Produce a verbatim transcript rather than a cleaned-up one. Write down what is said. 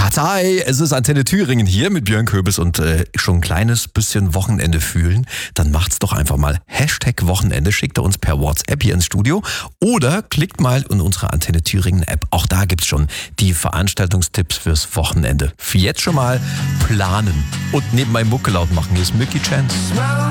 Hi, es ist Antenne Thüringen hier mit Björn Köbis und äh, schon ein kleines bisschen Wochenende fühlen. Dann macht's doch einfach mal Hashtag Wochenende, schickt er uns per WhatsApp hier ins Studio oder klickt mal in unsere Antenne Thüringen App. Auch da gibt's schon die Veranstaltungstipps fürs Wochenende. Für jetzt schon mal planen und neben meinem Mucke laut machen. Hier ist Mickey Chance.